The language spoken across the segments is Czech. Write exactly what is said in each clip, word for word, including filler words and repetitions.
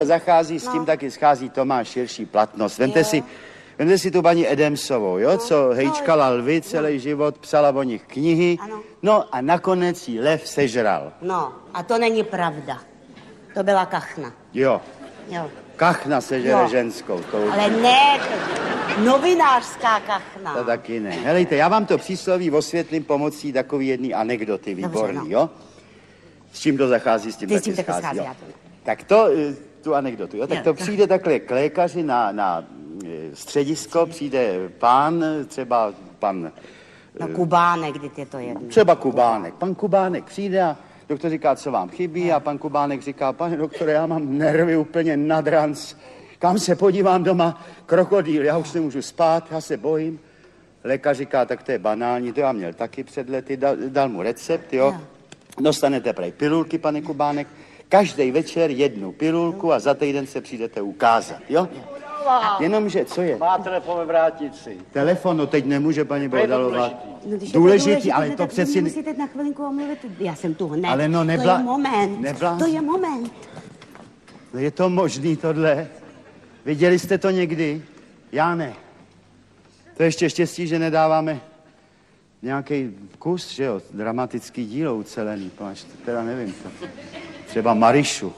zachází s tím, no. Taky schází, to má širší platnost. Vemte si, vemte si tu paní Edemsovou, jo, no, co hejčkala no, lvy celý no. život, psala o nich knihy, ano. No a nakonec jí lev sežral. No, a to není pravda. To byla kachna. Jo. Jo. Kachna sežere ženskou. To... Ale ne, novinářská kachna. To taky ne. Helejte, já vám to přísloví osvětlím pomocí takový jedný anekdoty, výborný, dobře, no. Jo? S čím to zachází, s tím Ty taky s tím schází, schází, jo. Tak to, tu anekdotu, jo? Tak jo, to přijde takhle k lékaři na, na středisko, přijde pán, třeba pan... No Kubánek, kdy je to jedno. Třeba Kubánek. Pan Kubánek přijde a doktor říká, co vám chybí, no. A pan Kubánek říká, pane doktore, já mám nervy úplně nad ranc. Kam se podívám doma, krokodýl, já už nemůžu spát, já se bojím. Lékař říká, tak to je banální, to já měl taky před lety, dal, dal mu recept, jo. No. Dostanete prej pilulky, pane Kubánek, každý večer jednu pilulku a za týden se přijdete ukázat, jo. Jenomže, co je? Má telefon ve vrátnici. Telefon, no teď nemůže paní Bohdalová. No, důležitý, důležitý, ale to přeci... Musíte na chvilinku omluvit, já jsem tu hned. Ale no nebla... To je moment, nebla... to je moment. No je to možný tohle? Viděli jste to někdy? Já ne. To je ještě štěstí, že nedáváme nějaký kus, že jo, dramatický dílo ucelený, páč, teda nevím, to. Třeba Marišu.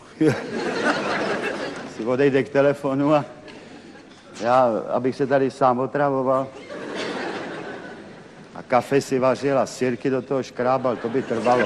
Si odejde k telefonu a já, abych se tady sám otravoval a kafe si vařil a sirky do toho škrábal, to by trvalo.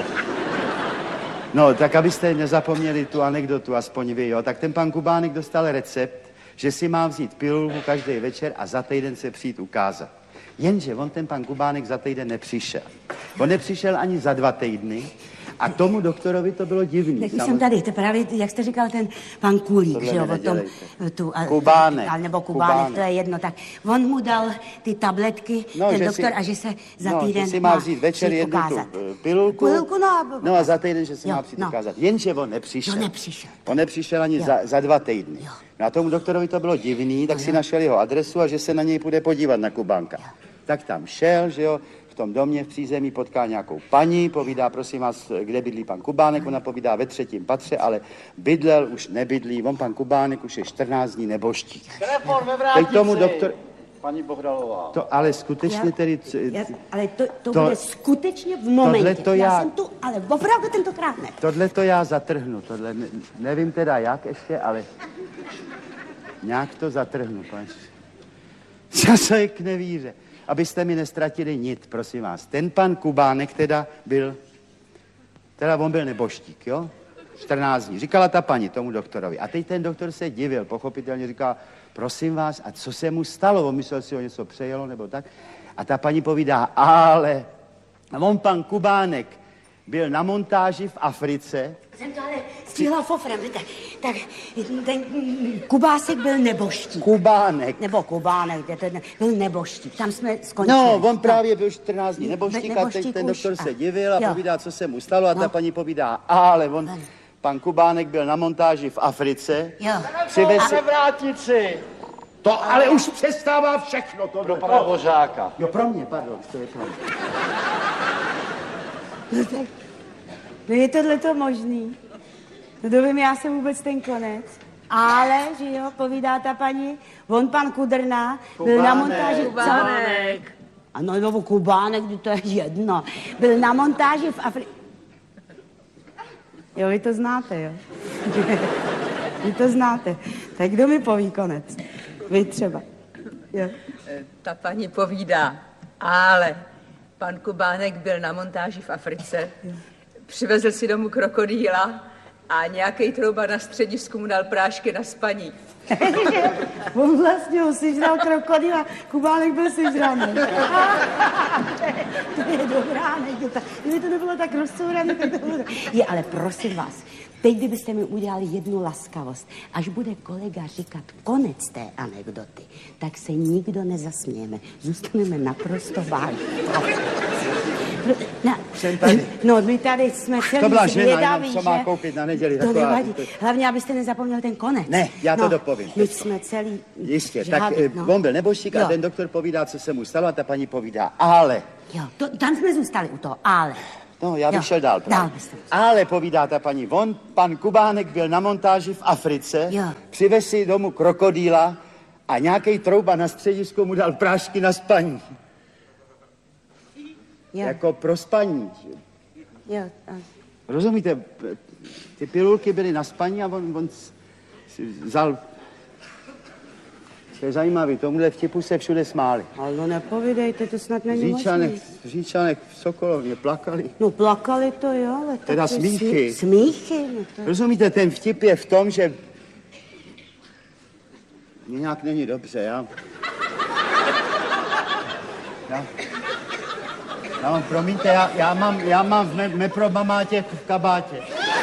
No, tak abyste nezapomněli tu anekdotu, aspoň vy, jo, tak ten pan Kubánek dostal recept, že si má vzít pilulku každý večer a za týden se přijít ukázat. Jenže on, ten pan Kubánek, za týden nepřišel. On nepřišel ani za dva týdny a tomu doktorovi to bylo divný. Tak už jsem tady, to právě, jak jste říkal, ten pan Kulík, tohle že jo, o tom, tu, Kubánek. A, nebo Kubánek, Kubánek, to je jedno, tak on mu dal ty tabletky, no, ten doktor, si, a že se za no, týden že si má vzít večer jednu tu pilulku, pilulku no, a, no a za týden, že se jo, má přijít no. ukázat. Jenže on nepřišel. No, nepřišel. On nepřišel ani za, za dva týdny. Jo. No a tomu doktorovi to bylo divný, tak jo. Si našel jeho adresu a že se na něj půjde podívat na Kubánka. Jo. Tak tam šel, že jo, v tom domě v přízemí potká nějakou paní, povídá, prosím vás, kde bydlí pan Kubánek, ona povídá ve třetím patře, ale bydlel už nebydlí, on pan Kubánek už je čtrnáct dní neboštík. Telefon ve vrátnici, tomu doktor... paní Bohdalová. To ale skutečně já, tedy... Já, ale to, to, to bude skutečně v momentě. To já, já jsem tu, ale opravdu tentokrát ne. Tohle to já zatrhnu, tohle ne, nevím teda jak ještě, ale nějak to zatrhnu, pač. Zase k nevíře. Abyste mi nestratili nit, prosím vás. Ten pan Kubánek teda byl, teda on byl neboštík, jo? čtrnáct dní. Říkala ta paní tomu doktorovi. A teď ten doktor se divil, pochopitelně říká, prosím vás, a co se mu stalo? On myslel si, ho něco přejelo nebo tak. A ta paní povídá, ale on pan Kubánek byl na montáži v Africe. Jsem to ale stihla fofrem, víte. Tak ten Kubásek byl neboštík. Kubánek. Nebo Kubánek, ten byl neboštík. Tam jsme skončili. No, on právě byl čtrnáct dní neboštík, neboštík a teď ten doktor už, se divil a jo. Povídá, co se mu stalo a no. Ta paní povídá, ale on, no. Pan Kubánek byl na montáži v Africe. Jo. Přivez... A vrátnici. To ale už přestává všechno. To pro pana Božáka. Jo, pro mě, pardon, to je pro mě. No tak, no je tohleto možný. No to vím, já jsem vůbec ten konec. Ale, že jo, povídá ta paní, on pan Kudrna byl na montáži... Kubánek. Ano, no, Kubánek, to je jedno. Byl na montáži v Africe. Jo, vy to znáte, jo? Vy to znáte. Tak kdo mi poví konec? Vy třeba. Jo. Ta paní povídá, ale pan Kubánek byl na montáži v Africe, přivezl si domů krokodýla a nějaký trouba na středisku mu dal prášky na spaní. On vlastně ho sežral krokodýla, Kubánek byl sežraný. To je dobrá anekdota. Kdyby to nebylo tak rozcourané, tak to bylo... Je, ale prosím vás, teď kdybyste mi udělali jednu laskavost, až bude kolega říkat konec té anekdoty, tak se nikdo nezasmějeme. Zůstaneme naprosto vážní. No, no, my tady jsme celý to byla žena, zvědaví, co má koupit na neděli. To nevadí. Hlavně, abyste nezapomněl ten konec. Ne, já to no, dopovím. My jsme celý... Jistě, žádný, tak no. On byl neboštík a ten doktor povídá, co se mu stalo a ta paní povídá, ale... Jo, to, tam jsme zůstali u toho, ale... No, já bych Jo, šel dál. dál byste. Ale povídá ta paní, on, pan Kubánek byl na montáži v Africe, Jo. přivez si domů krokodýla a nějaký trouba na středisku mu dal prášky na spaní. Jo, Jako pro spaní. jo. A... Rozumíte, ty pilulky byly na spaní a on, on si vzal... To je zajímavý, tomuhle vtipu se všude smáli. Ale no nepovídejte, to snad není Říčanek, možný. Říčanek v Sokolovně plakali. No plakali to, jo, ale... Teda tak to smíchy. Smí, smíchy, no to... Rozumíte, ten vtip je v tom, že... Mně nějak není dobře, já... Já... Já mám, promiňte, já, já mám, já mám v me, meprobamátě v kabátě.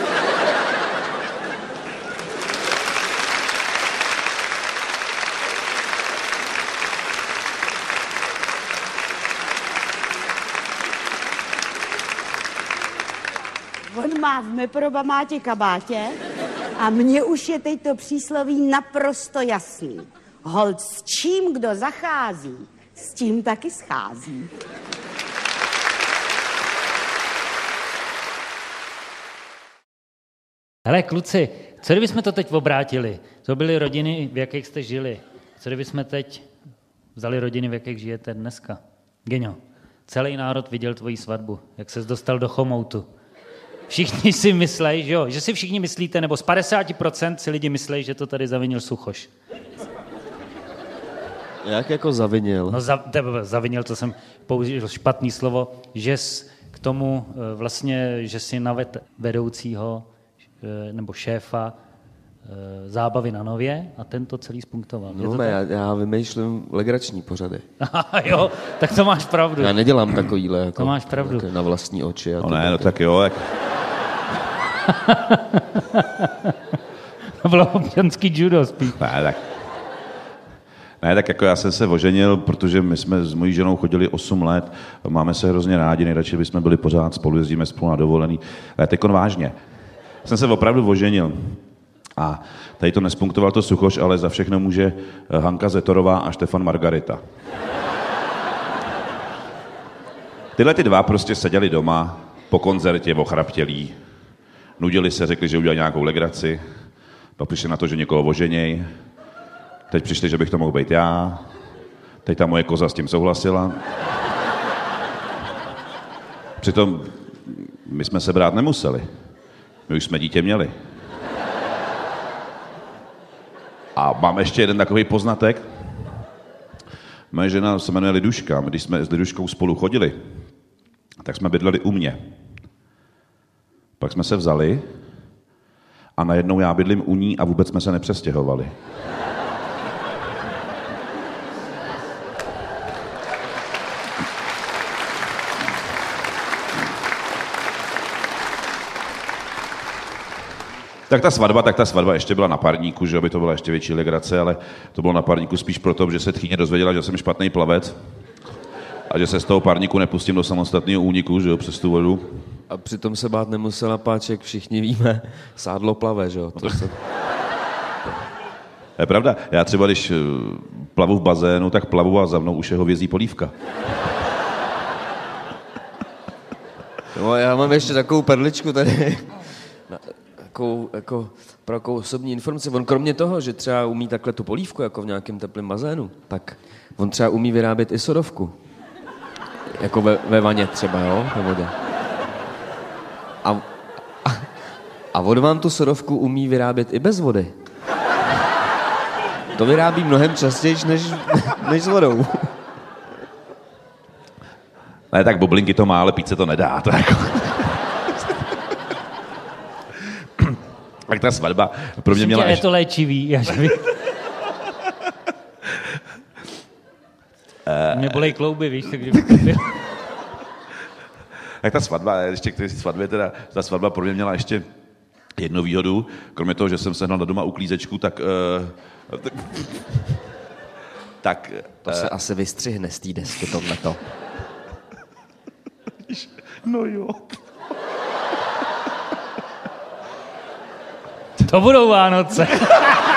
On má v meprobamátě kabátě a mně už je teď to přísloví naprosto jasný. Holt s čím kdo zachází, s tím taky schází. Hele, kluci, co kdybychom to teď obrátili? To byly rodiny, v jakých jste žili. Co kdybychom teď vzali rodiny, v jakých žijete dneska? Geňo, celý národ viděl tvoji svatbu, jak ses dostal do chomoutu. Všichni si myslejí, že jo, že si všichni myslíte, nebo z padesát procent si lidi myslejí, že to tady zavinil Suchoš. Jak jako zavinil? No za, tebe, zavinil, to jsem použil špatný slovo, že jsi k tomu vlastně, že si naved vedoucího nebo šéfa zábavy na Nově a ten to celý spunktoval. No, já, já vymýšlím legrační pořady. Jo, tak to máš pravdu. Já nedělám takovýhle jako to máš pravdu. na vlastní oči. A no to ne, no tak jo. Jak... To bylo občanský judo spíš. Ne, tak... Ne, tak jako já jsem se oženil, protože my jsme s mojí ženou chodili osm let, máme se hrozně rádi, nejradši bychom byli pořád spolu, jezdíme spolu na dovolený. Ale teď vážně. Jsem se opravdu oženil. A tady to nespunktoval to Suchoš, ale za všechno může Hanka Zetorová a Štefan Margarita. Tyhle ty dva prostě seděli doma po koncertě ochraptělí. Nudili se, řekli, že udělají nějakou legraci. Pak přišli na to, že někoho oženěj. Teď přišli, že bych to mohl být já. Teď ta moje koza s tím souhlasila. Přitom my jsme se brát nemuseli. My už jsme dítě měli. A mám ještě jeden takový poznatek. Moje žena se jmenuje Liduška. Když jsme s Liduškou spolu chodili, tak jsme bydleli u mě. Pak jsme se vzali a najednou já bydlím u ní a vůbec jsme se nepřestěhovali. Tak ta svatba, tak ta svatba ještě byla na párníku, že by to byla ještě větší legrace, ale to bylo na párníku spíš proto, že se tchýně dozvěděla, že jsem špatný plavec a že se z toho párníku nepustím do samostatného úniku, že jo, přes tu vodu. A přitom se bát nemusela, Páček, všichni víme, sádlo plave, že jo. To se... Je pravda, já třeba, když plavu v bazénu, tak plavu a za mnou už je hovězí polívka. No, já mám ještě takovou perličku tady. Takovou, jako, pro jakou osobní informaci. On kromě toho, že třeba umí takhle tu polívku, jako v nějakém teplém bazénu, tak on třeba umí vyrábět i sodovku. Jako ve, ve vaně třeba, jo, ve vodě. A, a, a on vám tu sodovku umí vyrábět i bez vody. To vyrábí mnohem častěji, než, než s vodou. Ne, tak bublinky to má, ale pít se to nedá. To jako... Tak ta svatba pro mě měla... Je to léčivý. Až by... Mě bolej klouby, víš, tak kdyby to bylo. Tak ta svatba, ještě k té svatbě, teda, ta svatba pro mě měla ještě jednu výhodu, kromě toho, že jsem sehnal na doma uklízečku, tak... Uh, tak, tak to se uh, asi vystřihne z té desky, tohleto. No jo. To budou Vánoce.